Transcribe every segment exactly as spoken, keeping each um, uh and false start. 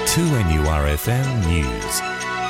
two N U R F M News.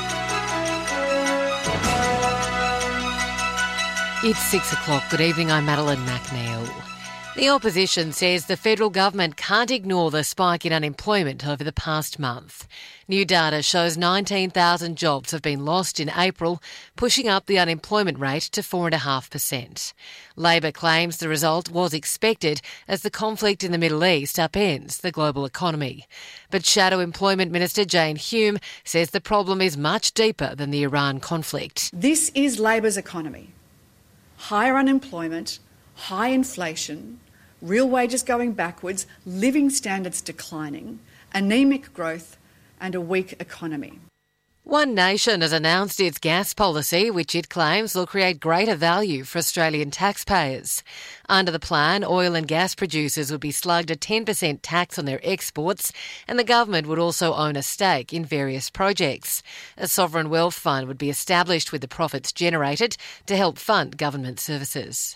It's six o'clock. Good evening, I'm Madeline McNeil. The opposition says the federal government can't ignore the spike in unemployment over the past month. New data shows nineteen thousand jobs have been lost in April, pushing up the unemployment rate to four point five percent. Labor claims the result was expected as the conflict in the Middle East upends the global economy. But Shadow Employment Minister Jane Hume says the problem is much deeper than the Iran conflict. This is Labor's economy. Higher unemployment, high inflation, real wages going backwards, living standards declining, anaemic growth and a weak economy. One Nation has announced its gas policy, which it claims will create greater value for Australian taxpayers. Under the plan, oil and gas producers would be slugged a ten percent tax on their exports, and the government would also own a stake in various projects. A sovereign wealth fund would be established with the profits generated to help fund government services.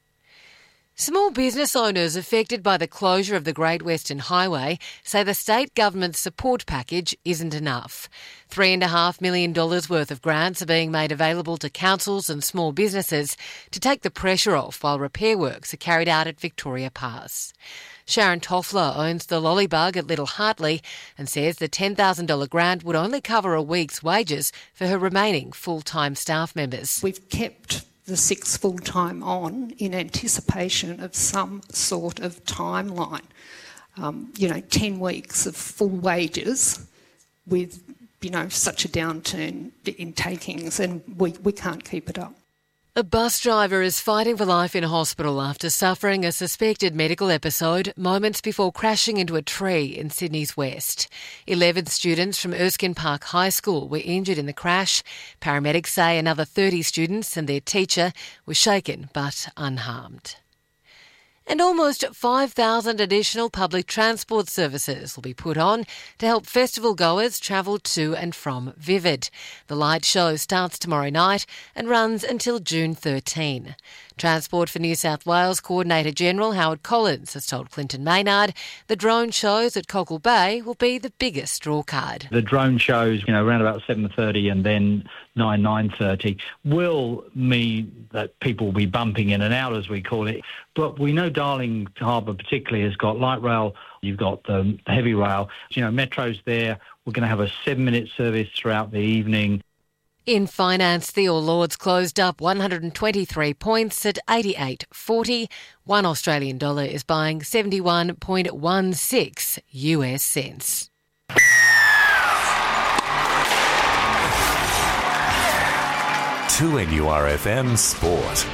Small business owners affected by the closure of the Great Western Highway say the state government's support package isn't enough. Three and a half million dollars worth of grants are being made available to councils and small businesses to take the pressure off while repair works are carried out at Victoria Pass. Sharon Toffler owns the Lollybug at Little Hartley and says the ten thousand dollars grant would only cover a week's wages for her remaining full-time staff members. We've kept the six full-time on in anticipation of some sort of timeline. Um, you know, ten weeks of full wages with, you know, such a downturn in takings, and we, we can't keep it up. A bus driver is fighting for life in hospital after suffering a suspected medical episode moments before crashing into a tree in Sydney's west. Eleven students from Erskine Park High School were injured in the crash. Paramedics say another thirty students and their teacher were shaken but unharmed. And almost five thousand additional public transport services will be put on to help festival goers travel to and from Vivid. The light show starts tomorrow night and runs until June thirteenth. Transport for New South Wales Coordinator General Howard Collins has told Clinton Maynard the drone shows at Cockle Bay will be the biggest drawcard. The drone shows, you know, around about seven thirty and then nine, nine thirty will mean that people will be bumping in and out, as we call it. But we know Darling Harbour particularly has got light rail, you've got the heavy rail. You know, Metro's there. We're going to have a seven-minute service throughout the evening. In finance, the All Ords closed up one hundred twenty-three points at eighty-eight forty. One Australian dollar is buying seventy-one point one six U S cents. two N U R F M Sport.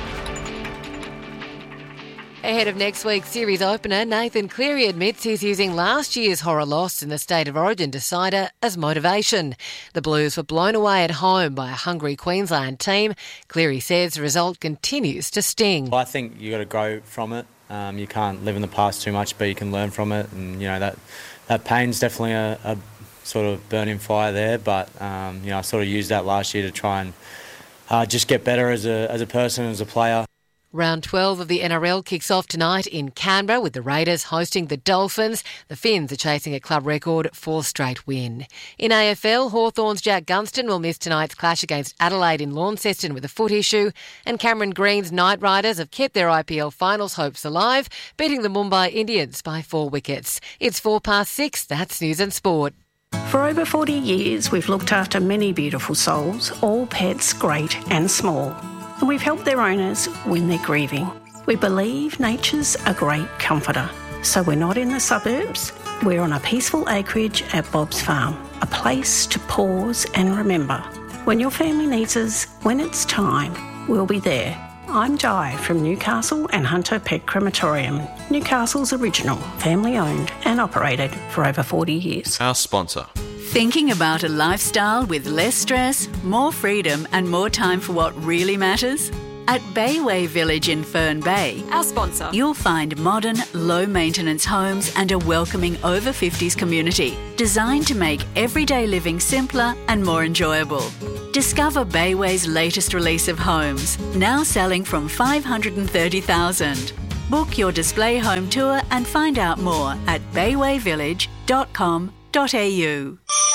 Ahead of next week's series opener, Nathan Cleary admits he's using last year's horror loss in the State of Origin decider as motivation. The Blues were blown away at home by a hungry Queensland team. Cleary says the result continues to sting. I think you've got to grow from it. Um, you can't live in the past too much, but you can learn from it. And, you know, that, that pain's definitely a, a sort of burning fire there. But, um, you know, I sort of used that last year to try and uh, just get better as a, as a person, as a player. Round twelve of the N R L kicks off tonight in Canberra with the Raiders hosting the Dolphins. The Finns are chasing a club record fourth straight win. In A F L, Hawthorn's Jack Gunston will miss tonight's clash against Adelaide in Launceston with a foot issue, and Cameron Green's Knight Riders have kept their I P L finals hopes alive, beating the Mumbai Indians by four wickets. It's four past six. That's News and Sport. For over forty years, we've looked after many beautiful souls, all pets great and small. And we've helped their owners when they're grieving. We believe nature's a great comforter. So we're not in the suburbs, we're on a peaceful acreage at Bob's Farm, a place to pause and remember. When your family needs us, when it's time, we'll be there. I'm Jai from Newcastle and Hunter Pet Crematorium, Newcastle's original, family-owned and operated for over forty years. Our sponsor. Thinking about a lifestyle with less stress, more freedom and more time for what really matters? At Bayway Village in Fern Bay, our sponsor, you'll find modern, low-maintenance homes and a welcoming over fifties community designed to make everyday living simpler and more enjoyable. Discover Bayway's latest release of homes, now selling from five hundred thirty thousand dollars. Book your display home tour and find out more at bayway village dot com dot a u.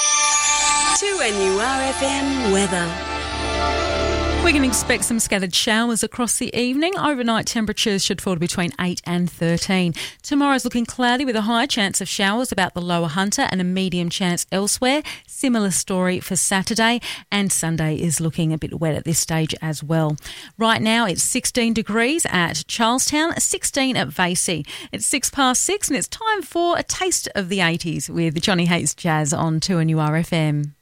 two N U R F M weather. We can expect some scattered showers across the evening. Overnight temperatures should fall to between eight and thirteen. Tomorrow's looking cloudy with a high chance of showers about the lower Hunter and a medium chance elsewhere. Similar story for Saturday, and Sunday is looking a bit wet at this stage as well. Right now it's sixteen degrees at Charlestown, sixteen at Vasey. It's six past six and it's time for a taste of the eighties with Johnny Hates Jazz on two N U R F M.